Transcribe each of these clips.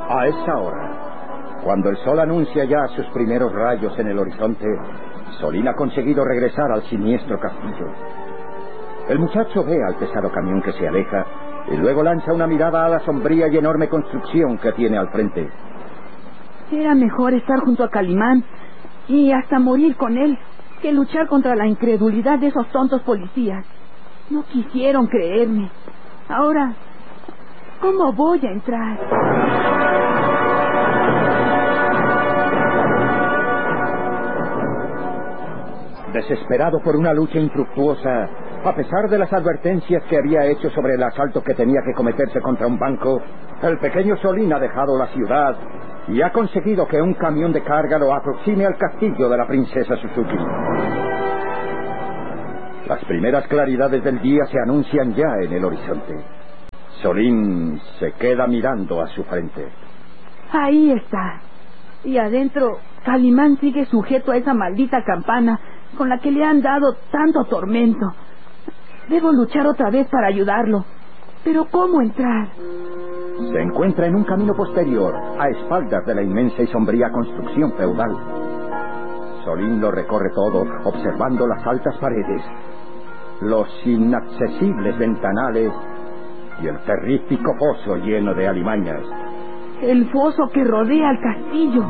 A esa hora, cuando el sol anuncia ya sus primeros rayos en el horizonte, Solín ha conseguido regresar al siniestro castillo. El muchacho ve al pesado camión que se aleja y luego lanza una mirada a la sombría y enorme construcción que tiene al frente. Era mejor estar junto a Calimán y hasta morir con él que luchar contra la incredulidad de esos tontos policías. No quisieron creerme. Ahora, ¿cómo voy a entrar? Desesperado por una lucha infructuosa, a pesar de las advertencias que había hecho sobre el asalto que tenía que cometerse contra un banco, el pequeño Solín ha dejado la ciudad y ha conseguido que un camión de carga lo aproxime al castillo de la princesa Suzuki. Las primeras claridades del día se anuncian ya en el horizonte. Solín se queda mirando a su frente. Ahí está. Y adentro, Calimán sigue sujeto a esa maldita campana con la que le han dado tanto tormento. Debo luchar otra vez para ayudarlo. Pero ¿cómo entrar? Se encuentra en un camino posterior, a espaldas de la inmensa y sombría construcción feudal. Solín lo recorre todo, observando las altas paredes, los inaccesibles ventanales y el terrífico foso lleno de alimañas. El foso que rodea al castillo.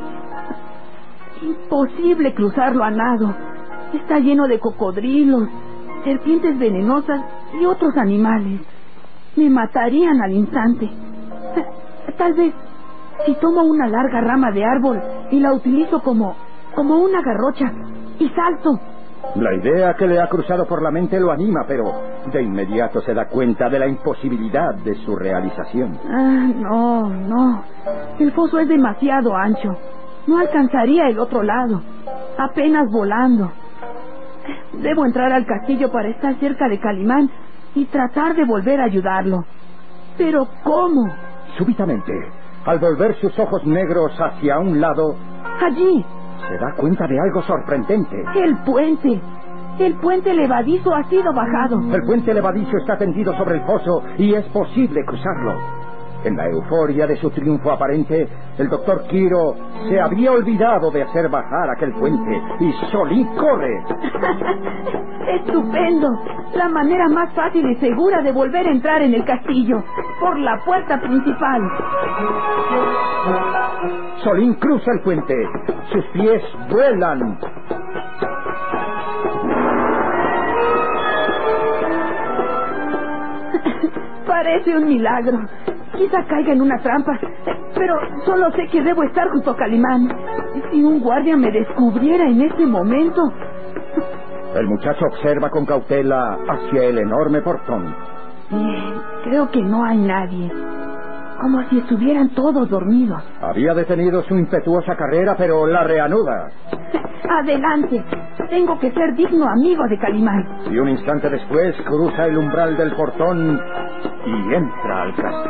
Imposible cruzarlo a nado. Está lleno de cocodrilos, serpientes venenosas y otros animales. Me matarían al instante. Tal vez si tomo una larga rama de árbol y la utilizo como una garrocha y salto. La idea que le ha cruzado por la mente lo anima, pero de inmediato se da cuenta de la imposibilidad de su realización. No. El foso es demasiado ancho. No alcanzaría el otro lado. Apenas volando. Debo entrar al castillo para estar cerca de Calimán y tratar de volver a ayudarlo. ¿Pero cómo? Súbitamente, al volver sus ojos negros hacia un lado... Allí. Se da cuenta de algo sorprendente. El puente. El puente levadizo ha sido bajado. El puente levadizo está tendido sobre el foso y es posible cruzarlo. En la euforia de su triunfo aparente, el doctor Quiro se había olvidado de hacer bajar aquel puente y Solín corre. ¡Estupendo! La manera más fácil y segura de volver a entrar en el castillo, por la puerta principal. Solín cruza el puente. Sus pies vuelan. Parece un milagro. Quizá caiga en una trampa, pero solo sé que debo estar junto a Calimán. Si un guardia me descubriera en este momento... El muchacho observa con cautela hacia el enorme portón. Bien, creo que no hay nadie. Como si estuvieran todos dormidos. Había detenido su impetuosa carrera, pero la reanuda. Adelante. Tengo que ser digno amigo de Calimán. Y un instante después cruza el umbral del portón y entra al castillo.